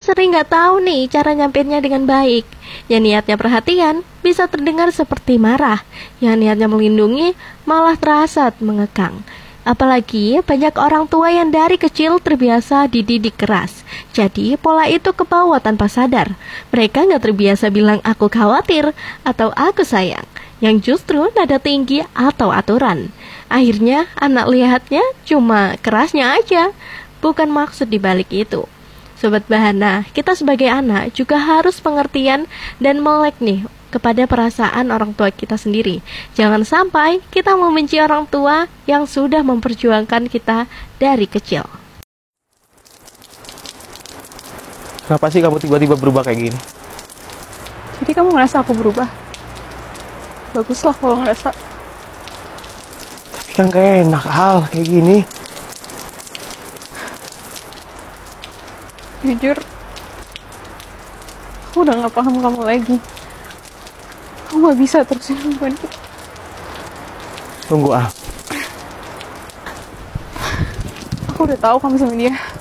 sering nggak tahu nih cara nyampainya dengan baik. Yang niatnya perhatian bisa terdengar seperti marah, yang niatnya melindungi malah terasa mengekang. Apalagi banyak orang tua yang dari kecil terbiasa dididik keras. Jadi pola itu kebawa tanpa sadar. Mereka nggak terbiasa bilang aku khawatir atau aku sayang, yang justru nada tinggi atau aturan. Akhirnya anak lihatnya cuma kerasnya aja, bukan maksud dibalik itu. Sobat Bahana, kita sebagai anak juga harus pengertian dan melek nih kepada perasaan orang tua kita sendiri. Jangan sampai kita membenci orang tua yang sudah memperjuangkan kita dari kecil. Kenapa sih kamu tiba-tiba berubah kayak gini? Jadi kamu ngerasa aku berubah? Baguslah kalau ngerasa. Tapi kan kayak enak hal kayak gini. Jujur, aku udah gak paham kamu lagi. Aku gak bisa terusin hubungan kita. Tunggu, Ah. Aku udah tahu kamu sama dia.